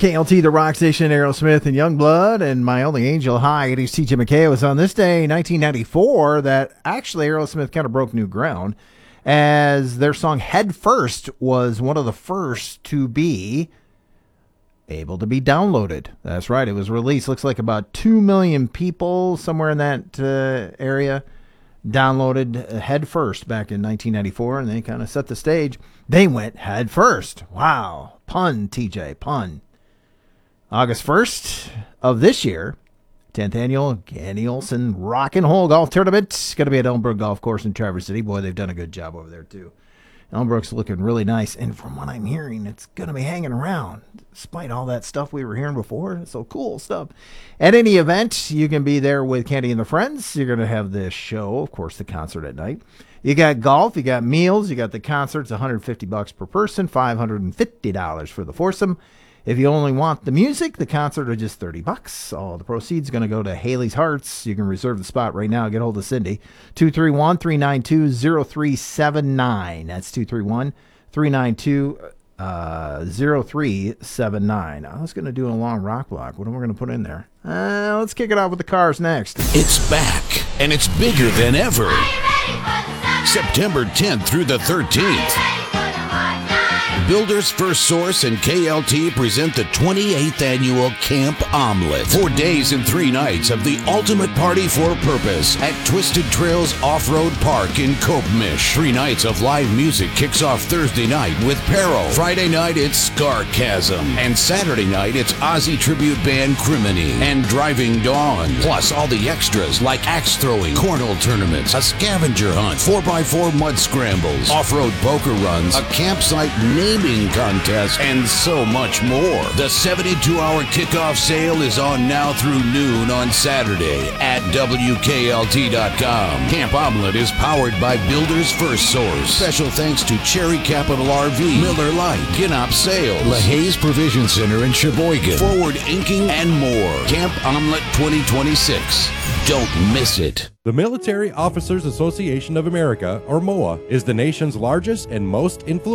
KLT, the rock station, Aerosmith and Youngblood, and My Only Angel. Hi, it is TJ McKay. It was on this day, 1994, that actually Aerosmith kind of broke new ground, as their song Head First was one of the first to be able to be downloaded. That's right, it was released. Looks like about 2 million people, somewhere in that area, downloaded Head First back in 1994, and they kind of set the stage. They went head first. Wow. Pun, TJ, pun. August 1st of this year, 10th annual Kenny Olson Rock and Roll Golf Tournament. It's going to be at Elmbrook Golf Course in Traverse City. Boy, they've done a good job over there, too. Elmbrook's looking really nice, and from what I'm hearing, it's going to be hanging around, despite all that stuff we were hearing before. It's so cool stuff. At any event, you can be there with Candy and the Friends. You're going to have this show, of course, the concert at night. You got golf, you got meals, you got the concerts, $150 per person, $550 for the foursome. If you only want the music, the concert are just $30. All the proceeds are going to go to Haley's Hearts. You can reserve the spot right now. Get hold of Cindy. 231-392-0379. That's 231-392-0379. I was going to do a long rock block. What am I going to put in there? Let's kick it off with the Cars next. It's back, and it's bigger than ever. September 10th through the 13th. Builders First Source and KLT present the 28th annual Camp Omelet. 4 days and 3 nights of the ultimate party for purpose at Twisted Trails Off-Road Park in Copemesh. 3 nights of live music kicks off Thursday night with Peril. Friday night, it's Scarchasm. And Saturday night, it's Ozzy tribute band Criminy and Driving Dawn. Plus all the extras like axe throwing, cornhole tournaments, a scavenger hunt, 4x4 mud scrambles, off-road poker runs, a campsite naming contest, and so much more. The 72-hour kickoff sale is on now through noon on Saturday at WKLT.com. Camp Omelet is powered by Builders First Source. Special thanks to Cherry Capital RV, Miller Lite, Ginop Sales, LaHaye Provision Center in Sheboygan, Forward Inking, and more. Camp Omelet 2026. Don't miss it. The Military Officers Association of America, or MOA, is the nation's largest and most influential